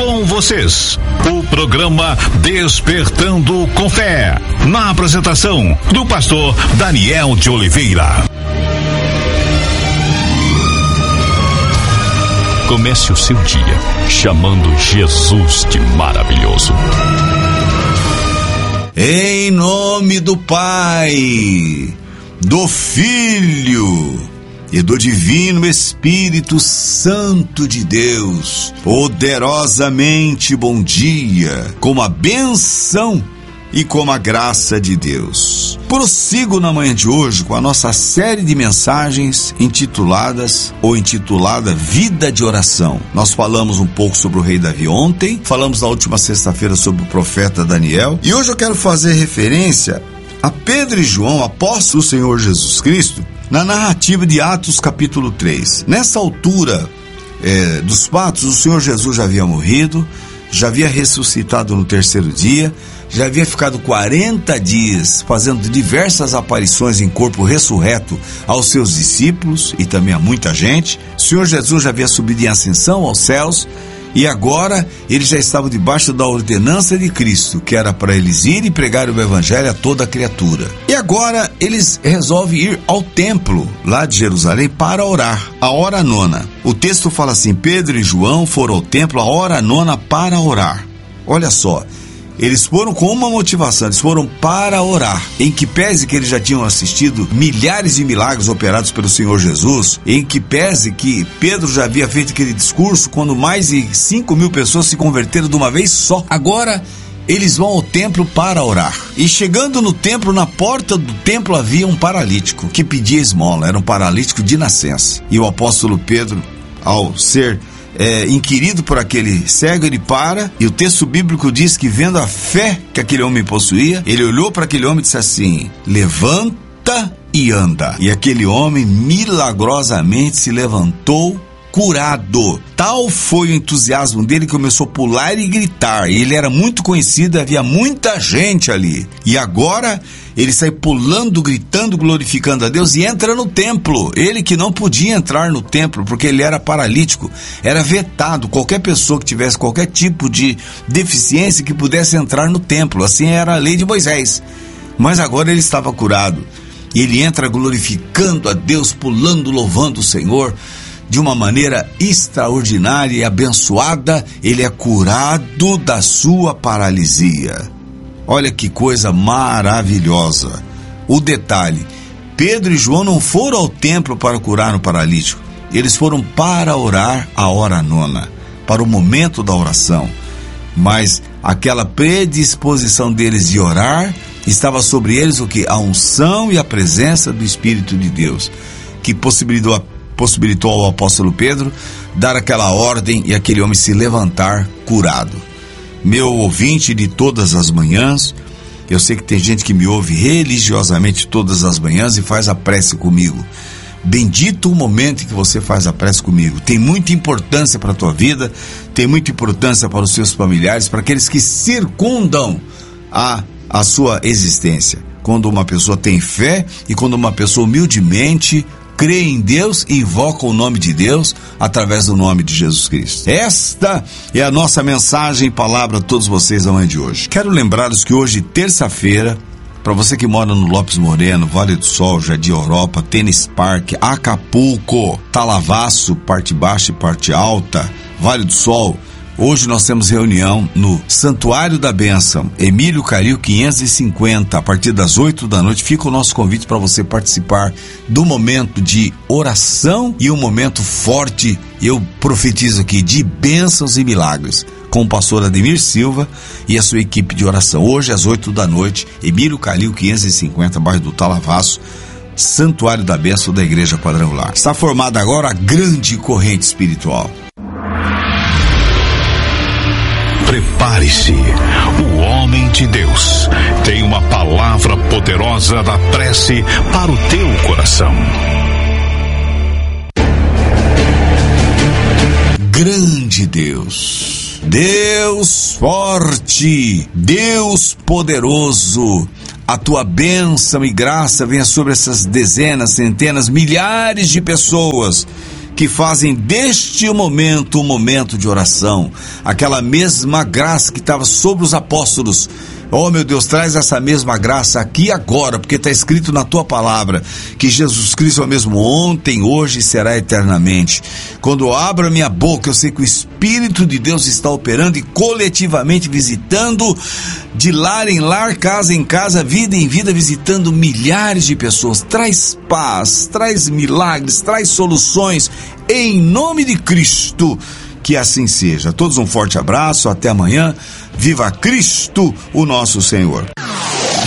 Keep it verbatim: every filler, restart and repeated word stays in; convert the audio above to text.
Com vocês, o programa Despertando com Fé, na apresentação do pastor Daniel de Oliveira. Comece o seu dia chamando Jesus de maravilhoso. Em nome do Pai, do Filho e do Divino Espírito Santo de Deus, poderosamente bom dia, com a benção e com a graça de Deus. Prossigo na manhã de hoje com a nossa série de mensagens intituladas ou intitulada Vida de Oração. Nós falamos um pouco sobre o rei Davi ontem, falamos na última sexta-feira sobre o profeta Daniel, e hoje eu quero fazer referência a Pedro e João, apóstolos do Senhor Jesus Cristo, na narrativa de Atos capítulo três. Nessa altura é, dos fatos, o Senhor Jesus já havia morrido, já havia ressuscitado no terceiro dia, já havia ficado quarenta dias fazendo diversas aparições em corpo ressurreto aos seus discípulos e também a muita gente. O Senhor Jesus já havia subido em ascensão aos céus e agora ele já estava debaixo da ordenança de Cristo, que era para eles ir e pregar o evangelho a toda criatura. E agora eles resolvem ir ao templo lá de Jerusalém para orar, a hora nona. O texto fala assim: Pedro e João foram ao templo a hora nona para orar. Olha só, eles foram com uma motivação, eles foram para orar. Em que pese que eles já tinham assistido milhares de milagres operados pelo Senhor Jesus, em que pese que Pedro já havia feito aquele discurso quando mais de cinco mil pessoas se converteram de uma vez só. Agora eles vão ao templo para orar. E chegando no templo, na porta do templo havia um paralítico que pedia esmola. Era um paralítico de nascença. E o apóstolo Pedro, ao ser É, inquirido por aquele cego, ele para, e o texto bíblico diz que, vendo a fé que aquele homem possuía, ele olhou para aquele homem e disse assim: levanta e anda. E aquele homem milagrosamente se levantou curado. Tal foi o entusiasmo dele que começou a pular e gritar. Ele era muito conhecido, havia muita gente ali. E agora ele sai pulando, gritando, glorificando a Deus e entra no templo. Ele que não podia entrar no templo porque ele era paralítico, era vetado. Qualquer pessoa que tivesse qualquer tipo de deficiência que pudesse entrar no templo. Assim era a lei de Moisés. Mas agora ele estava curado. E ele entra glorificando a Deus, pulando, louvando o Senhor de uma maneira extraordinária e abençoada. Ele é curado da sua paralisia. Olha que coisa maravilhosa. O detalhe: Pedro e João não foram ao templo para curar o paralítico. Eles foram para orar a hora nona, para o momento da oração. Mas aquela predisposição deles de orar estava sobre eles o que? A unção e a presença do Espírito de Deus, que possibilitou a possibilitou ao apóstolo Pedro dar aquela ordem e aquele homem se levantar curado. Meu ouvinte de todas as manhãs, eu sei que tem gente que me ouve religiosamente todas as manhãs e faz a prece comigo. Bendito o momento em que você faz a prece comigo. Tem muita importância para a tua vida, tem muita importância para os seus familiares, para aqueles que circundam a, a sua existência. Quando uma pessoa tem fé e quando uma pessoa humildemente crê em Deus e invoca o nome de Deus através do nome de Jesus Cristo. Esta é a nossa mensagem e palavra a todos vocês amanhã de hoje. Quero lembrá-los que hoje, terça-feira, para você que mora no Lopes Moreno, Vale do Sol, Jardim Europa, Tênis Park, Acapulco, Talavaço, parte baixa e parte alta, Vale do Sol, hoje nós temos reunião no Santuário da Bênção, Emílio Caril quinhentos e cinquenta, a partir das oito da noite. Fica o nosso convite para você participar do momento de oração e um momento forte, eu profetizo aqui, de bênçãos e milagres, com o pastor Ademir Silva e a sua equipe de oração. Hoje às oito da noite, Emílio Caril quinhentos e cinquenta, bairro do Talavaço, Santuário da Bênção da Igreja Quadrangular. Está formada agora a grande corrente espiritual. Prepare-se, o homem de Deus tem uma palavra poderosa da prece para o teu coração. Grande Deus, Deus forte, Deus poderoso, a tua bênção e graça venha sobre essas dezenas, centenas, milhares de pessoas que fazem deste momento um momento de oração. Aquela mesma graça que estava sobre os apóstolos. Oh, meu Deus, traz essa mesma graça aqui agora, porque está escrito na tua palavra que Jesus Cristo é o mesmo ontem, hoje e será eternamente. Quando eu abro a minha boca, eu sei que o Espírito de Deus está operando e coletivamente visitando, de lar em lar, casa em casa, vida em vida, visitando milhares de pessoas. Traz paz, traz milagres, traz soluções, em nome de Cristo. Que assim seja. Todos um forte abraço, até amanhã. Viva Cristo, o nosso Senhor.